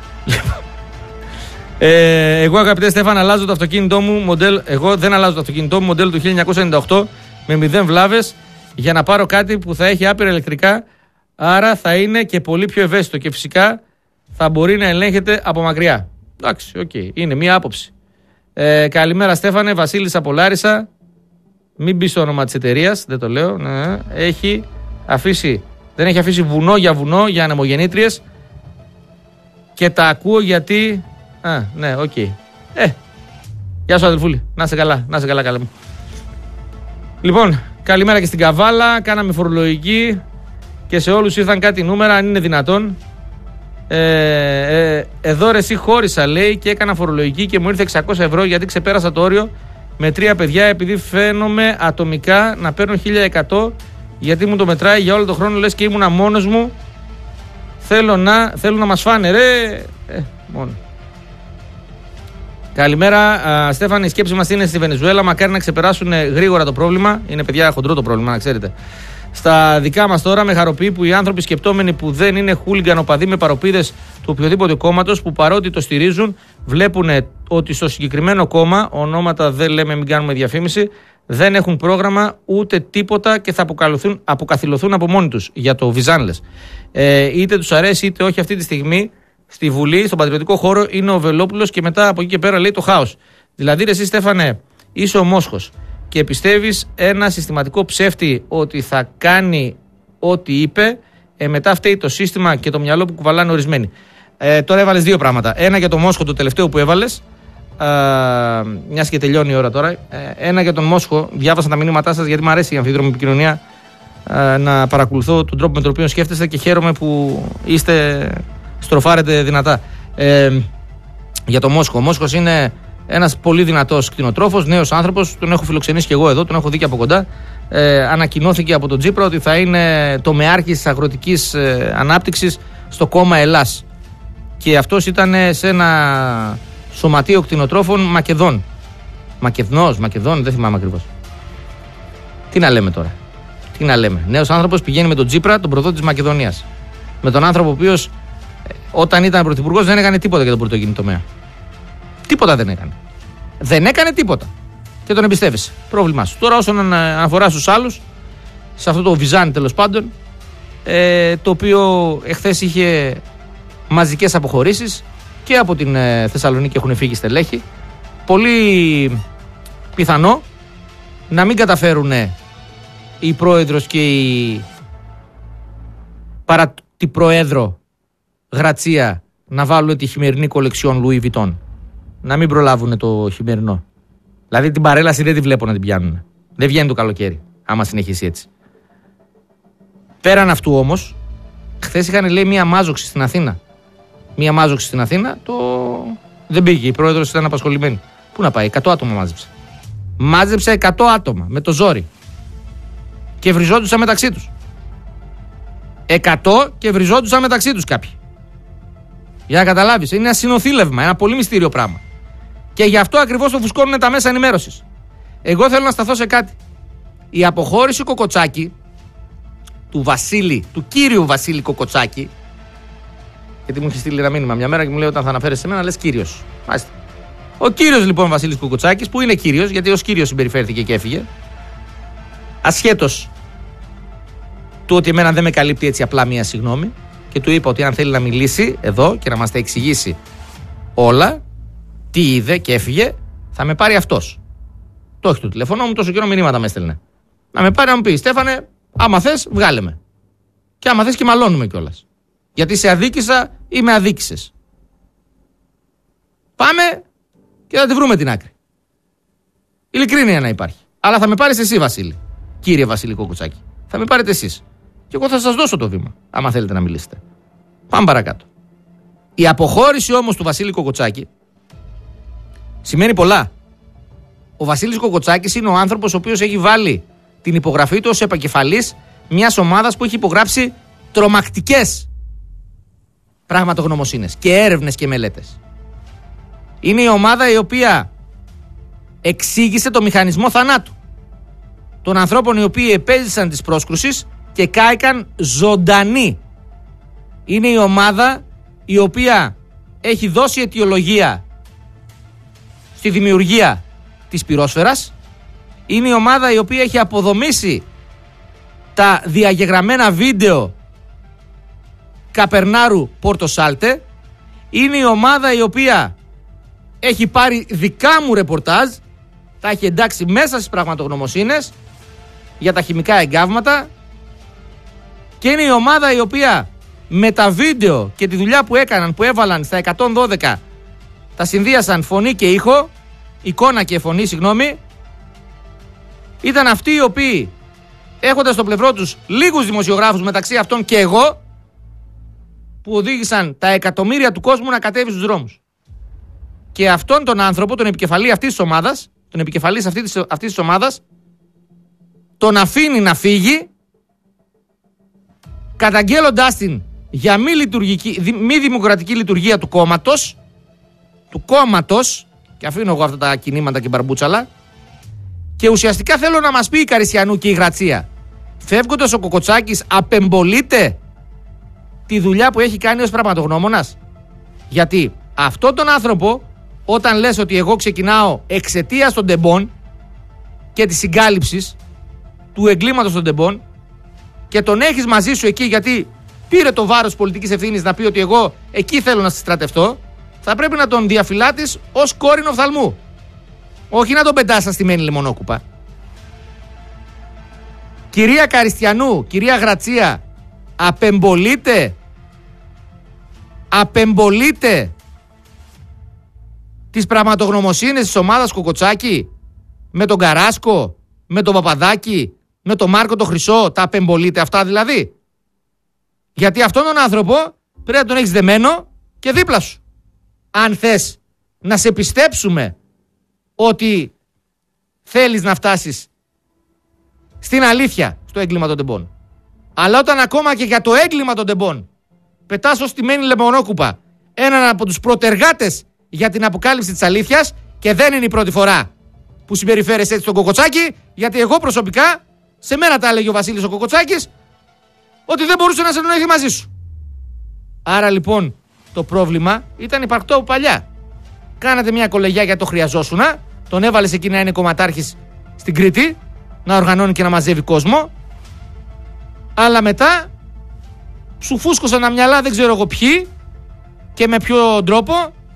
Εγώ, αγαπητέ Στέφαν, αλλάζω το αυτοκίνητό μου εγώ δεν αλλάζω το αυτοκίνητό μου μοντέλο του 1998 με 0 βλάβες για να πάρω κάτι που θα έχει άπειρα ηλεκτρικά. Άρα θα είναι και πολύ πιο ευαίσθητο και φυσικά θα μπορεί να ελέγχεται από μακριά. Εντάξει, οκ, είναι μία άποψη. Καλημέρα Στέφανε, Βασίλης από Λάρισα. Μην μπει στο όνομα της εταιρείας, δεν το λέω. Ναι. Δεν έχει αφήσει βουνό για ανεμογεννήτριες και τα ακούω γιατί... ναι, οκ. Γεια σου αδελφούλη, να είσαι καλά, καλά μου. Λοιπόν, καλημέρα και στην Καβάλα, κάναμε φορολογική. Και σε όλους ήρθαν κάτι νούμερα, αν είναι δυνατόν. Εδώ ρε εσύ χώρισα, λέει, και έκανα φορολογική και μου ήρθε 600 ευρώ γιατί ξεπέρασα το όριο με 3 παιδιά, επειδή φαίνομαι ατομικά να παίρνω 1100 γιατί μου το μετράει για όλο το χρόνο, λες και ήμουνα μόνος μου. Θέλω να μας φάνε, ρε. Μόνο. Καλημέρα, Στέφανε. Η σκέψη μας είναι στη Βενεζουέλα. Μακάρι να ξεπεράσουν γρήγορα το πρόβλημα. Είναι, παιδιά, χοντρό το πρόβλημα, να ξέρετε. Στα δικά μας τώρα, με χαροποιεί που οι άνθρωποι σκεπτόμενοι που δεν είναι χούλιγκαν οπαδοί με παροπίδες του οποιοδήποτε κόμματος, που παρότι το στηρίζουν, βλέπουν ότι στο συγκεκριμένο κόμμα, ονόματα δεν λέμε, μην κάνουμε διαφήμιση, δεν έχουν πρόγραμμα ούτε τίποτα και θα αποκαθιλωθούν από μόνοι τους για το Βυζάνλες. Είτε τους αρέσει είτε όχι, αυτή τη στιγμή στη Βουλή, στον πατριωτικό χώρο, είναι ο Βελόπουλος και μετά από εκεί και πέρα λέει το χάος. Δηλαδή, εσύ Στέφανε, είσαι ο Μόσχος και πιστεύεις ένα συστηματικό ψεύτη ότι θα κάνει ό,τι είπε, μετά φταίει το σύστημα και το μυαλό που κουβαλάνε ορισμένοι. Τώρα έβαλες 2 πράγματα. Ένα για το Μόσχο, το τελευταίο που έβαλες, μιας και τελειώνει η ώρα τώρα. Ένα για τον Μόσχο, διάβασα τα μηνύματά σας γιατί μου αρέσει η αμφίδρομη επικοινωνία, να παρακολουθώ τον τρόπο με τον οποίο σκέφτεστε και χαίρομαι που στροφάρετε δυνατά. για το Μόσχο. Ο Μόσχος είναι ένας πολύ δυνατός κτηνοτρόφος, νέος άνθρωπος. Τον έχω φιλοξενήσει και εγώ εδώ, τον έχω δει και από κοντά. Ανακοινώθηκε από τον Τσίπρα ότι θα είναι τομεάρχης της αγροτικής ανάπτυξης στο κόμμα Ελλάς. Και αυτός ήταν σε ένα σωματείο κτηνοτρόφων Μακεδόν. Μακεδόν, δεν θυμάμαι ακριβώς. Τι να λέμε τώρα. Τι να λέμε. Νέος άνθρωπος πηγαίνει με τον Τσίπρα, τον προδότη της Μακεδονίας. Με τον άνθρωπο ο οποίος όταν ήταν πρωθυπουργός δεν έκανε τίποτα για τον πρωτογενή τομέα. Τίποτα δεν έκανε. Δεν έκανε τίποτα. Και τον εμπιστεύεσαι. Πρόβλημά σου. Τώρα, όσον αφορά στους άλλους, σε αυτό το Βυζάνι τέλος πάντων, το οποίο εχθές είχε μαζικές αποχωρήσεις και από την Θεσσαλονίκη έχουν φύγει στελέχη. Πολύ πιθανό να μην καταφέρουν η πρόεδρος και παρά τη προέδρο Γρατσία να βάλουν τη χειμερινή κολεξιόν Louis Vuitton. Να μην προλάβουν το χειμερινό. Δηλαδή την παρέλαση δεν τη βλέπω να την πιάνουν. Δεν βγαίνει το καλοκαίρι, άμα συνεχίσει έτσι. Πέραν αυτού όμως, χθες είχαν λέει μία μάζοξη στην Αθήνα. Μία μάζοξη στην Αθήνα, δεν πήγε. Η πρόεδρος ήταν απασχολημένη. Πού να πάει, 100 άτομα μάζεψε. Μάζεψε 100 άτομα με το ζόρι. Και βριζόντουσαν μεταξύ τους. 100 και βριζόντουσαν μεταξύ τους κάποιοι. Για να καταλάβεις, είναι ένα συνοθήλευμα, ένα πολύ μυστήριο πράγμα. Και γι' αυτό ακριβώς το φουσκώνουν τα μέσα ενημέρωσης. Εγώ θέλω να σταθώ σε κάτι. Η αποχώρηση Κοκοτσάκη, του κύριου Βασίλη Κοκοτσάκη, γιατί μου είχε στείλει ένα μήνυμα μια μέρα και μου λέει όταν θα αναφέρεις σε μένα, λες κύριος. Μάλιστα. Ο κύριος λοιπόν Βασίλης Κοκοτσάκης, που είναι κύριος, γιατί ως κύριος συμπεριφέρθηκε και έφυγε, ασχέτως του ότι εμένα δεν με καλύπτει έτσι απλά μία συγγνώμη, και του είπα ότι αν θέλει να μιλήσει εδώ και να μας τα εξηγήσει όλα, τι είδε και έφυγε, θα με πάρει αυτός. Το έχει το τηλέφωνο μου, τόσο καιρό μηνύματα με έστελνε. Να με πάρει να μου πει, Στέφανε, άμα θες, βγάλε με. Και άμα θες και μαλώνουμε κιόλας. Γιατί σε αδίκησα ή με αδίκησες. Πάμε και θα τη βρούμε την άκρη. Ειλικρίνεια να υπάρχει. Αλλά θα με πάρεις εσύ, Βασίλη. Κύριε Βασίλη Κοκοτσάκη. Θα με πάρετε εσείς. Και εγώ θα σας δώσω το βήμα, άμα θέλετε να μιλήσετε. Πάμε παρακάτω. Η αποχώρηση όμως του Βασίλη Κοκοτσάκη σημαίνει πολλά. Ο Βασίλης Κοκοτσάκης είναι ο άνθρωπος ο οποίος έχει βάλει την υπογραφή του ως επικεφαλής μιας ομάδας που έχει υπογράψει τρομακτικές πραγματογνωμοσύνες και έρευνες και μελέτες. Είναι η ομάδα η οποία εξήγησε το μηχανισμό θανάτου των ανθρώπων οι οποίοι επέζησαν της πρόσκρουσης και κάηκαν ζωντανοί. Είναι η ομάδα η οποία έχει δώσει αιτιολογία στη δημιουργία της πυρόσφαιρας. Είναι η ομάδα η οποία έχει αποδομήσει τα διαγεγραμμένα βίντεο Καπερνάρου Πόρτο Σάλτε. Είναι η ομάδα η οποία έχει πάρει δικά μου ρεπορτάζ, τα έχει εντάξει μέσα στις πραγματογνωμοσύνες για τα χημικά εγκάβματα, και είναι η ομάδα η οποία με τα βίντεο και τη δουλειά που έκαναν, που έβαλαν στα 112, τα συνδύασαν φωνή και ήχο, εικόνα και φωνή, συγγνώμη, ήταν αυτοί οι οποίοι, έχοντας στο πλευρό τους λίγους δημοσιογράφους, μεταξύ αυτών και εγώ, που οδήγησαν τα εκατομμύρια του κόσμου να κατέβει στους δρόμους. Και αυτόν τον άνθρωπο, τον επικεφαλή αυτής της ομάδας, τον επικεφαλής αυτής της ομάδας, τον αφήνει να φύγει, καταγγέλλοντάς την για μη δημοκρατική λειτουργία του κόμματος, και αφήνω εγώ αυτά τα κινήματα και μπαρμπούτσαλα, και ουσιαστικά θέλω να μας πει η Καριστιανού και η Γρατσία, φεύγοντας ο Κοκοτσάκης απεμπολείται τη δουλειά που έχει κάνει ως πραγματογνώμονας. Γιατί αυτόν τον άνθρωπο, όταν λες ότι εγώ ξεκινάω εξαιτίας των τεμπών και της συγκάλυψης του εγκλήματος των τεμπών, και τον έχεις μαζί σου εκεί γιατί πήρε το βάρος πολιτικής ευθύνης να πει ότι εγώ εκεί θέλω να στρατευτώ, θα πρέπει να τον διαφυλάτεις ως κόρηνο οφθαλμού. Όχι να τον πετάς στα στημένη λεμονόκουπα. Κυρία Καριστιανού, κυρία Γρατσία, απεμπολείτε τις πραγματογνωμοσύνες της ομάδας Κοκοτσάκη με τον Καράσκο, με τον Παπαδάκη, με τον Μάρκο το Χρυσό, τα απεμπολείτε αυτά δηλαδή? Γιατί αυτόν τον άνθρωπο πρέπει να τον έχεις δεμένο και δίπλα σου, αν θες να σε πιστέψουμε ότι θέλεις να φτάσεις στην αλήθεια στο έγκλημα των τεμπών. Αλλά όταν ακόμα και για το έγκλημα των τεμπών πετάς ως τιμένη λεμονόκουπα έναν από τους πρωτεργάτες για την αποκάλυψη της αλήθειας, και δεν είναι η πρώτη φορά που συμπεριφέρεσαι έτσι στον Κοκοτσάκη, γιατί εγώ προσωπικά, σε μένα τα έλεγε ο Βασίλης ο Κοκοτσάκης, ότι δεν μπορούσε να συνεννοηθεί μαζί σου. Άρα λοιπόν το πρόβλημα ήταν υπαρκτό από παλιά. Κάνατε μια κολεγιά γιατί το χρειαζόσουνα, τον έβαλες εκεί να είναι κομματάρχης στην Κρήτη, να οργανώνει και να μαζεύει κόσμο, αλλά μετά σου φούσκωσαν τα μυαλά δεν ξέρω εγώ ποιοι και με ποιο τρόπο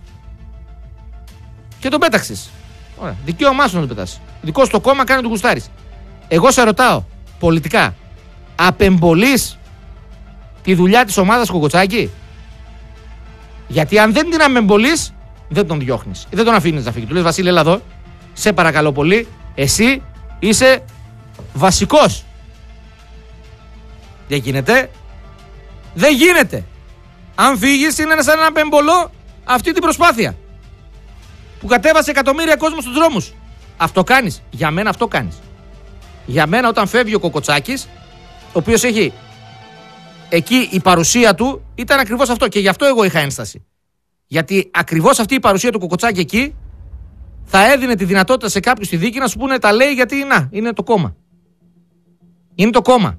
και τον πέταξες. Ωραία. Δικαίωμά σου να τον πετάσεις. Δικό στο κόμμα, κάνει το γουστάρεις. Εγώ σε ρωτάω πολιτικά, απεμπολείς τη δουλειά της ομάδας Κοκοτσάκη? Γιατί αν δεν την απεμπολείς, δεν τον διώχνεις, δεν τον αφήνεις να φύγει. Του λες Βασίλη, έλα εδώ, σε παρακαλώ πολύ, εσύ είσαι βασικός. Δεν γίνεται. Δεν γίνεται. Αν φύγεις είναι σαν να απεμπολώ αυτή την προσπάθεια που κατέβασε εκατομμύρια κόσμο στους δρόμους. Αυτό κάνεις. Για μένα αυτό κάνεις. Για μένα όταν φεύγει ο Κοκοτσάκης, ο οποίος έχει εκεί η παρουσία του ήταν ακριβώς αυτό, και γι' αυτό εγώ είχα ένσταση. Γιατί ακριβώς αυτή η παρουσία του Κοκοτσάκη εκεί θα έδινε τη δυνατότητα σε κάποιους στη δίκη να σου πούνε τα λέει, γιατί να, είναι το κόμμα. Είναι το κόμμα.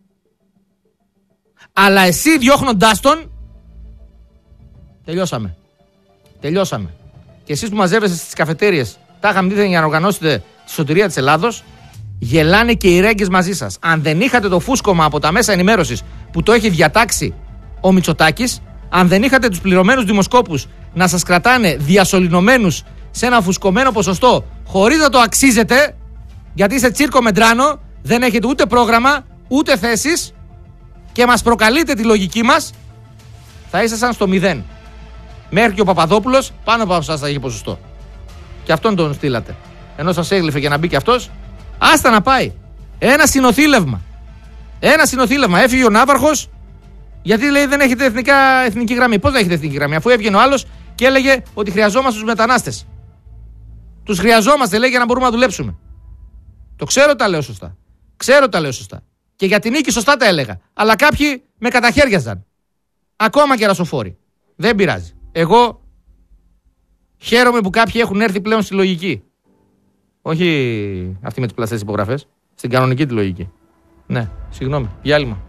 Αλλά εσύ διώχνοντάς τον, τελειώσαμε. Τελειώσαμε. Και εσείς που μαζεύεστε στις καφετέριες, τα είχαμε δει για να οργανώσετε τη σωτηρία της Ελλάδος, γελάνε και οι ρέγγες μαζί σας. Αν δεν είχατε το φούσκωμα από τα μέσα ενημέρωσης που το έχει διατάξει ο Μητσοτάκης, αν δεν είχατε τους πληρωμένους δημοσκόπους να σας κρατάνε διασωληνωμένους σε ένα φουσκωμένο ποσοστό χωρίς να το αξίζετε, γιατί είστε τσίρκο μεντράνο, δεν έχετε ούτε πρόγραμμα ούτε θέσεις και μας προκαλείτε τη λογική μας, θα ήσασταν στο 0. Μέχρι και ο Παπαδόπουλος πάνω από εσάς θα είχε ποσοστό. Και αυτόν τον στείλατε. Ενώ σας έγλυφε για να μπει και αυτός, άστα να πάει. Ένα συνοθήλευμα. Ένα συνοθήλευμα. Έφυγε ο Ναύαρχος, γιατί λέει δεν έχετε εθνική γραμμή. Πώς δεν έχετε εθνική γραμμή, αφού έβγαινε ο άλλος και έλεγε ότι χρειαζόμαστε τους μετανάστες. Τους χρειαζόμαστε, λέει, για να μπορούμε να δουλέψουμε. Το ξέρω, τα λέω σωστά. Ξέρω, τα λέω σωστά. Και για την νίκη σωστά τα έλεγα. Αλλά κάποιοι με καταχέριαζαν. Ακόμα και ρασοφόροι. Δεν πειράζει. Εγώ χαίρομαι που κάποιοι έχουν έρθει πλέον στη λογική. Όχι αυτή με τις πλαστές υπογραφές. Στην κανονική τη λογική. Ναι, συγγνώμη. Διάλειμμα.